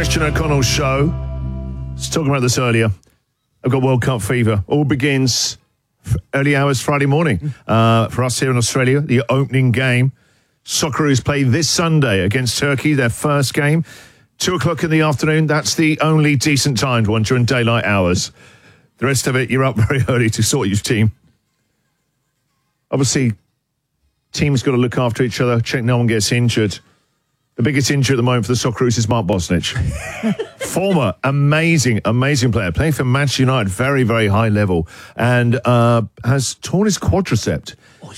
Christian O'Connell show. I was talking about this earlier. I've got World Cup fever. All begins early hours Friday morning. For us here in Australia, the opening game. Socceroos play this Sunday against Turkey, their first game. 2 o'clock in the afternoon. That's the only decent timed one during daylight hours. The rest of it, you're up very early to sort your team. Obviously, teams got to look after each other, check no one gets injured. The biggest injury at the moment for the Socceroos is Mark Bosnich. Former amazing player, playing for Manchester United, very, very high level, and has torn his quadricep.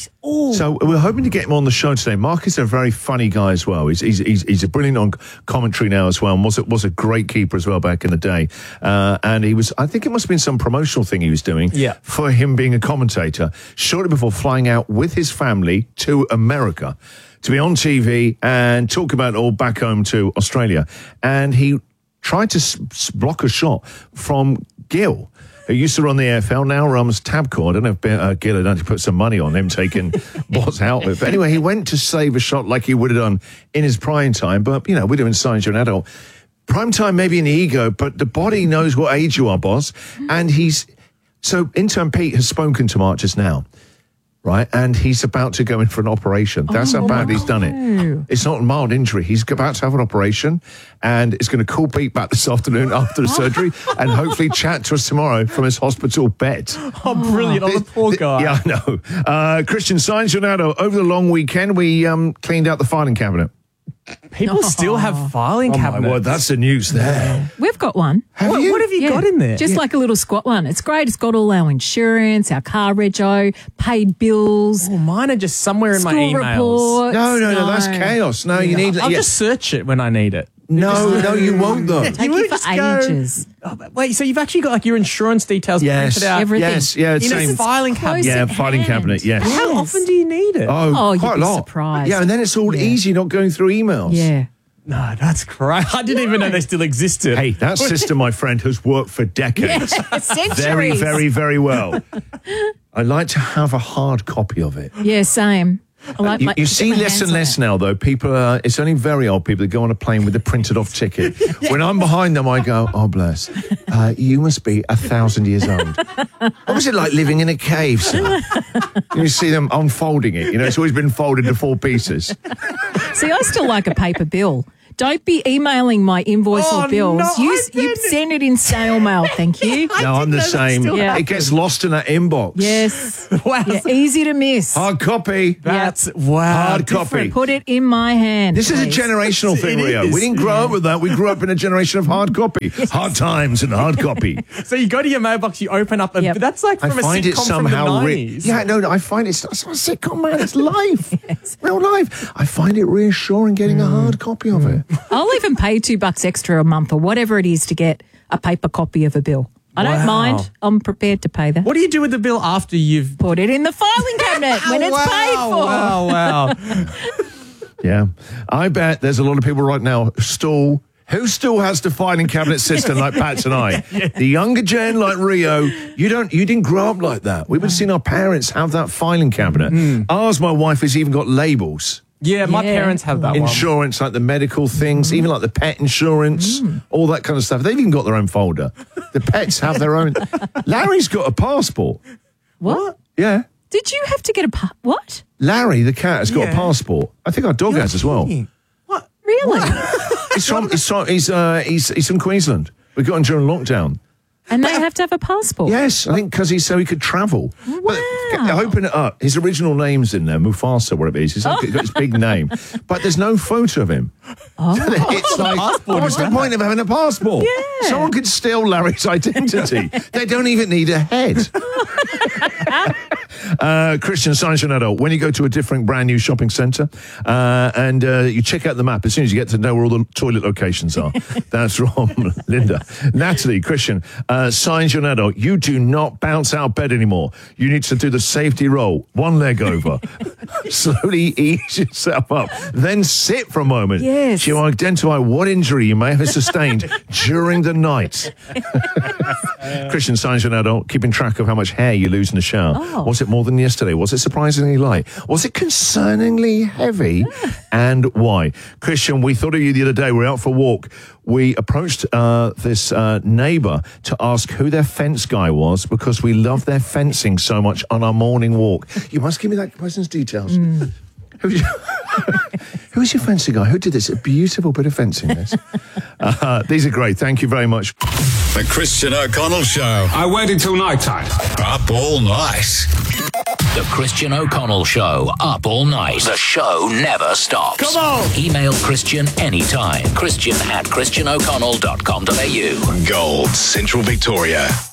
So we're hoping to get him on the show today. Mark is a very funny guy as well. He's a brilliant on commentary now as well, and was a great keeper as well back in the day. And he was, I think it must have been some promotional thing he was doing for him being a commentator shortly before flying out with his family to America to be on TV and talk about it all back home to Australia. And he tried to block a shot from Gill, who used to run the AFL, now runs Tabcorp. I don't know if Gill had actually put some money on him taking what's out with. But anyway, he went to save a shot like he would have done in his prime time. But, you know, we're doing signs you're an adult. Prime time maybe in the ego, but the body knows what age you are, boss. And so intern Pete has spoken to Mark just now. Right, and he's about to go in for an operation. That's how bad he's done it. It's not a mild injury. He's about to have an operation, and it's going to call Pete back this afternoon after the surgery, and hopefully chat to us tomorrow from his hospital bed. Oh, brilliant. Oh, the poor guy. Yeah, I know. Christian Sainz Ronaldo, over the long weekend, we cleaned out the filing cabinet. People still have filing cabinets. My word, that's the news there. We've got one. What have you got in there? Just like a little squat one. It's great. It's got all our insurance, our car rego, paid bills. Oh, mine are just somewhere in my school emails. reports. No, that's chaos. No, you need... I'll just search it when I need it. No, you won't, though. Take you for ages. Wait, so you've actually got like your insurance details printed out? Everything. Yes, yeah. In a filing cabinet. Yeah, filing cabinet, yes. How often do you need it? Oh, you'd quite be a lot. surprised. Yeah, and then it's all easy, not going through emails. Yeah. No, that's great. I didn't even know they still existed. Hey, that system, my friend, has worked for decades. Centuries. Very, very, very well. I like to have a hard copy of it. Yeah, same. You see less and less now, though. People it's only very old people that go on a plane with a printed off ticket. When I'm behind them, I go, oh, bless. You must be 1,000 years old. What was it like living in a cave, sir? You see them unfolding it. You know, it's always been folded into 4 pieces. See, I still like a paper bill. Don't be emailing my invoice or bills. No, you send it in snail mail, thank you. No, I'm the same. It gets lost in that inbox. Yes. Wow. Yeah, easy to miss. Hard copy. That's wow. Hard copy. Put it in my hand. This is a generational thing, Rio. We didn't grow up with that. We grew up in a generation of hard copy. Yes. Hard times and hard copy. So you go to your mailbox, you open up, but that's like from a sitcom from the 90s. Yeah, no, I find it's not a sitcom, man. It's life. Real life. I find it reassuring getting a hard copy of it. I'll even pay $2 extra a month or whatever it is to get a paper copy of a bill. I don't mind. I'm prepared to pay that. What do you do with the bill after you've... Put it in the filing cabinet when it's paid for. Wow. Yeah. I bet there's a lot of people right now who still has the filing cabinet system like Pat and I? The younger gen like Rio, you didn't grow up like that. We've been seeing our parents have that filing cabinet. Ours, my wife, has even got labels. Yeah, my parents have that insurance, like the medical things, even like the pet insurance, all that kind of stuff. They've even got their own folder. The pets have their own. Larry's got a passport. What? Yeah. Did you have to get what? Larry, the cat, has got a passport. I think our dog has as well. What? Really? He's from Queensland. We got him during lockdown. And they have to have a passport? Yes, I think because so he could travel. Wow. But open it up. His original name's in there, Mufasa, whatever it is. He's got his big name. But there's no photo of him. Oh. It's like, what's the point of having a passport? Yeah. Someone could steal Larry's identity. They don't even need a head. Christian Sainz Ronaldo, when you go to a different brand new shopping centre and you check out the map, as soon as you get to know where all the toilet locations are. That's from Linda. Natalie, Christian, Sainz Ronaldo, you do not bounce out of bed anymore. You need to do the safety roll, one leg over. Slowly ease yourself up. Then sit for a moment. Yes. To identify what injury you may have sustained during the night. Christian Sainz Ronaldo, keeping track of how much hair you lose in the shower. Oh. What's it more more than yesterday? Was it surprisingly light? Was it concerningly heavy? And why? Christian, we thought of you the other day. We were out for a walk. We approached this neighbour to ask who their fence guy was because we love their fencing so much on our morning walk. You must give me that person's details. Who's your fencing guy? Who did this? A beautiful bit of fencing, this. These are great. Thank you very much. The Christian O'Connell Show. I waited till night time. Up all night. The Christian O'Connell Show. Up all night. The show never stops. Come on! Email Christian anytime. Christian@christianoconnell.com.au. Gold, Central Victoria.